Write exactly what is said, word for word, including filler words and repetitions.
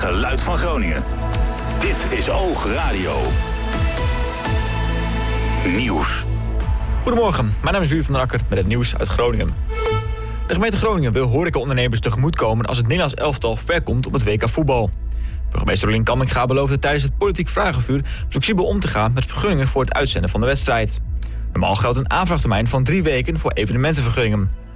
geluid van Groningen. Dit is Oog Radio. Nieuws. Goedemorgen, mijn naam is Jurie van der Akker met het nieuws uit Groningen. De gemeente Groningen wil horecaondernemers tegemoetkomen als het Nederlands elftal ver komt op het W K voetbal. Burgemeester Rolien Kamminga beloofde tijdens het politiek vragenvuur flexibel om te gaan met vergunningen voor het uitzenden van de wedstrijd. Normaal geldt een aanvraagtermijn van drie weken voor evenementenvergunningen.